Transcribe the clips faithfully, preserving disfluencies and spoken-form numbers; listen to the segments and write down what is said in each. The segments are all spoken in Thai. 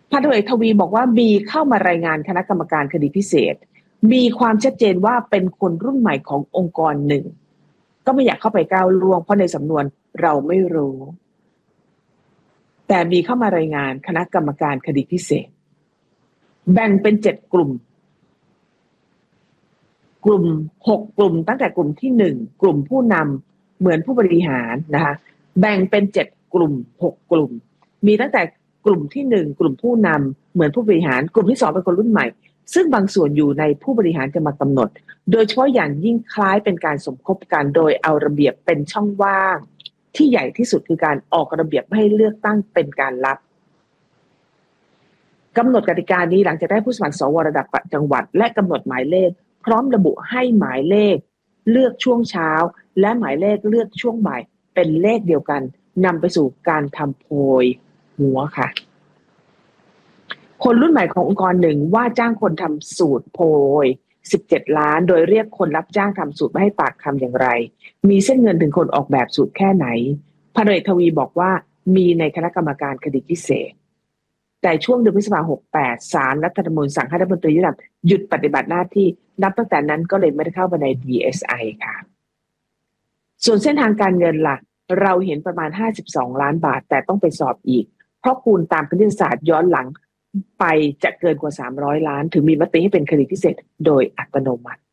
พันตำรวจเอกทวีบอกว่ามีเข้ามารายงานคณะกรรมการคดีพิเศษมีความชัดเจนว่าเป็นคนรุ่นใหม่ขององค์กรหนึ่งก็ไม่อยากเข้าไปก้าวล่วงเพราะในสำนวนเราไม่รู้แต่มีเข้ามารายงานคณะกรรมการคดีพิเศษแบ่งเป็นเจ็ดกลุ่มกลุ่มหกกลุ่มตั้งแต่กลุ่มที่หนึ่งกลุ่มผู้นำเหมือนผู้บริหารนะคะแบ่งเป็นเจ็ดกลุ่มหกกลุ่มมีตั้งแต่กลุ่มที่หนึ่งกลุ่มผู้นำเหมือนผู้บริหารกลุ่มที่สองเป็นคนรุ่นใหม่ซึ่งบางส่วนอยู่ในผู้บริหารจะมากำหนดโดยเฉพาะอย่างยิ่งคล้ายเป็นการสมคบกันโดยเอาระเบียบเป็นช่องว่างที่ใหญ่ที่สุดคือการออกระเบียบให้เลือกตั้งเป็นการลับกำหนดกติกานี้หลังจากได้ผู้สมัครสวระดับจังหวัดและกำหนดหมายเลขพร้อมระบุให้หมายเลขเลือกช่วงเช้าและหมายเลขเลือกช่วงบ่ายเป็นเลขเดียวกันนำไปสู่การทำโพยหัวค่ะคนรุ่นใหม่ขององค์กรหนึ่งว่าจ้างคนทำสูตรโพยสิบเจ็ดล้านโดยเรียกคนรับจ้างทำสูตรมาให้ปากคำอย่างไรมีเส้นเงินถึงคนออกแบบสูตรแค่ไหนพันตำรวจเอกทวีบอกว่ามีในคณะกรรมการคดีพิเศษแต่ช่วงเดือนพฤษภาคมหกสิบแปดศาลรัฐธรรมนูญสั่งให้รัฐมนตรียุติธรรมหยุดปฏิบัติหน้าที่นับตั้งแต่นั้นก็เลยไม่ได้เข้าไปใน ดี เอส ไอ ค่ะส่วนเส้นทางการเงินล่ะเราเห็นประมาณห้าสิบสองล้านบาทแต่ต้องไปสอบอีกเพราะคูณตามคณิตศาสตร์ย้อนหลังไปจะเกินกว่าสามร้อยล้านถึงมีมติให้เป็นคดีพิเศษโดยอัตโนมัติ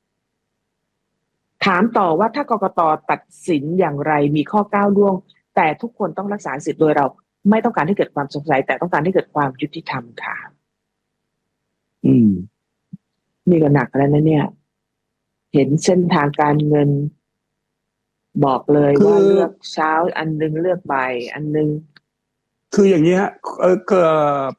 ถามต่อว่าถ้ากกต.ตัดสินอย่างไรมีข้อก้าวล่วงแต่ทุกคนต้องรักษาสิทธิ์โดยเราไม่ต้องการให้เกิดความสงสัยแต่ต้องการให้เกิดความยุติธรรมค่ะอืมนี่ก็หนักแล้วนะเนี่ยเห็นเส้นทางการเงินบอกเลยว่าเลือกเช้าอันนึงเลือกบ่ายอันนึงคืออย่างนี้ฮะเออเกิด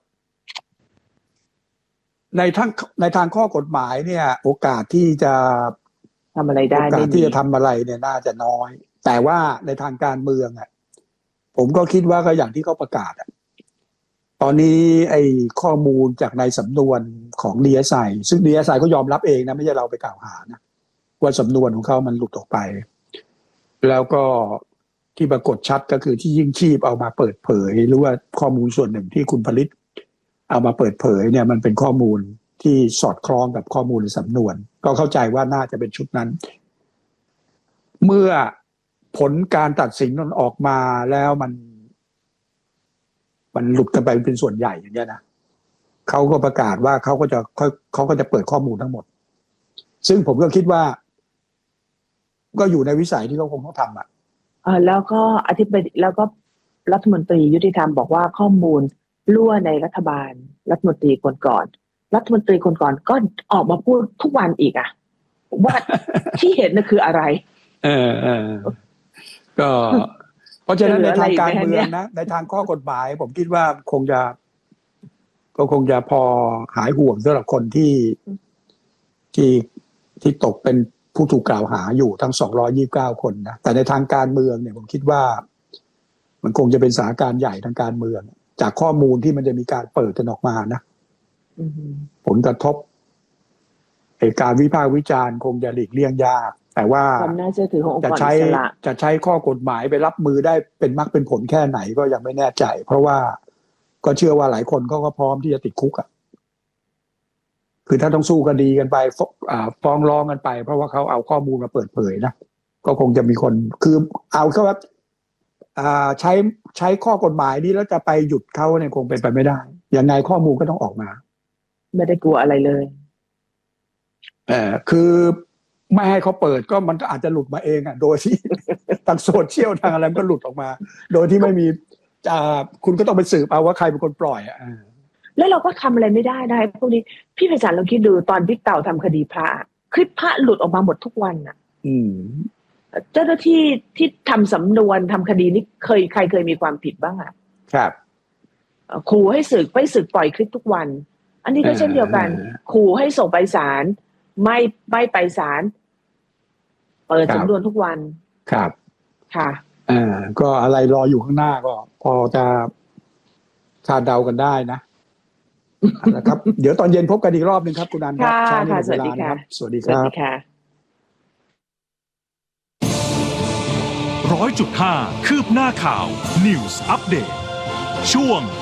ในทางในทางข้อกฎหมายเนี่ยโอกาสที่จะทำอะไรได้โอกาสที่จะทำอะไรเนี่ยน่าจะน้อยแต่ว่าในทางการเมืองอ่ะผมก็คิดว่าก็อย่างที่เขาประกาศอ่ะตอนนี้ไอ้ข้อมูลจากในสำนวนของ ดี เอส ไอ ซึ่ง ดี เอส ไอ ก็ยอมรับเองนะไม่ใช่เราไปกล่าวหานะว่าสำนวนของเขามันหลุดออกไปแล้วก็ที่ปรากฏชัดก็คือที่ยิ่งชีพเอามาเปิดเผยหรือว่าข้อมูลส่วนหนึ่งที่คุณผลิตเอามาเปิดเผยเนี่ยมันเป็นข้อมูลที่สอดคล้องกับข้อมูลในสำนวนก็เข้าใจว่าน่าจะเป็นชุดนั้นเมื่อผลการตัดสินมันออกมาแล้วมันมันหลุดกันไปเป็นส่วนใหญ่อย่างเงี้ยนะเขาก็ประกาศว่าเขาก็จะเขาก็จะเปิดข้อมูลทั้งหมดซึ่งผมก็คิดว่าก็อยู่ในวิสัยที่เขาคงต้องทำอ่ะเออแล้วก็อธิบดีแล้วก็รัฐมนตรียุติธรรมบอกว่าข้อมูลรั่วในรัฐบาลรัฐมนตรีคนก่อนรัฐมนตรีคนก่อนก็ออกมาพูดทุกวันอีกอ่ะว่าที่เห็นน่ะคืออะไรเออเออก็เพราะฉะนั้นในทางการเมืองนะในทางข้อกฎหมายผมคิดว่าคงจะก็คงจะพอหายห่วงสำหรับคนที่ที่ที่ตกเป็นผู้ถูกกล่าวหาอยู่ทั้งสองร้อยยี่สิบเก้าคนนะแต่ในทางการเมืองเนี่ยผมคิดว่ามันคงจะเป็นสถานการณ์ใหญ่ทางการเมืองจากข้อมูลที่มันจะมีการเปิดกันออกมานะผลกระทบการวิพากษ์วิจารณ์คงจะหลีกเลี่ยงยากแต่ว่าจะใช้จะใช้ข้อกฎหมายไปรับมือได้เป็นมรรคเป็นผลแค่ไหนก็ยังไม่แน่ใจเพราะว่าก็เชื่อว่าหลายคนก็ก็พร้อมที่จะติดคุกอ่ะคือถ้าต้องสู้คดีกันไปฟ้องร้องกันไปเพราะว่าเขาเอาข้อมูลมาเปิดเผยนะก็คงจะมีคนคือเอาแค่ว่าใช้ใช้ข้อกฎหมายนี้แล้วจะไปหยุดเขาเนี่ยคงเป็นไปไม่ได้ยังไงข้อมูลก็ต้องออกมาไม่ได้กลัวอะไรเลยเออคือไม่ให้เขาเปิดก็มันก็อาจจะหลุดมาเองอ่ะโดยที่ทางโซเชียลทางอะไรมันก็หลุดออกมาโดยที่ไม่มีคุณก็ต้องไปสืบเอาว่าใครเป็นคนปล่อยอ่ะแล้วเราก็ทำอะไรไม่ได้ได้พวกนี้พี่ไพศาลเราคิดดูตอนบิ๊กเต่าทำคดีพระคลิปพระหลุดออกมาหมดทุกวันอ่ะอืมเจ้าหน้าที่ที่ทำสำนวนทำคดีนี้เคยใครเคยมีความผิดบ้างอ่ะครับขู่ให้สึกไปสึกปล่อยคลิปทุกวันอันนี้ก็เช่นเดียวกันขู่ให้ส่งไปศาลไม่ไม่ไปศาลเปิดสำนวนทุกวันครับค่ะอ่าก็อะไรรออยู่ข้างหน้าก็พอจะคาดเดากันได้นะนะครับเดี๋ยวตอนเย็นพบกันอีกรอบนึงครับคุณนันครับเช้านี้หมดเวลาครับสวัสดีครับร้อยจุดห้าคืบหน้าข่าว News Update ช่วง